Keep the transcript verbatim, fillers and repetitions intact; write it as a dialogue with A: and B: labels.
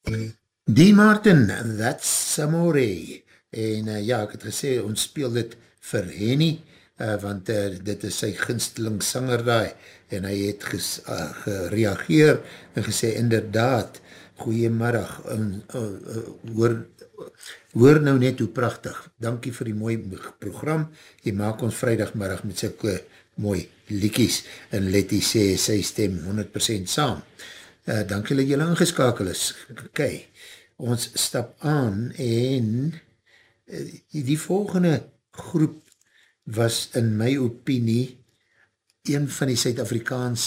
A: Die Martin, that's Amore. En uh, ja, ek het gesê, ons speel dit vir Henny, uh, want uh, dit is sy gunsteling sanger daai, en hy het ges, uh, gereageer en gesê, inderdaad, goeiemiddag, um, uh, uh, hoor, hoor nou net hoe prachtig, dankie vir die mooi program, jy maak ons vrijdagmiddag met sylke mooi liekies, en Letty sê, sy stem honderd persent saam. Uh, dankie dat jylle ingeskakel is. Kijk, ons stap aan en uh, die volgende groep was in my opinie een van die Suid-Afrikaanse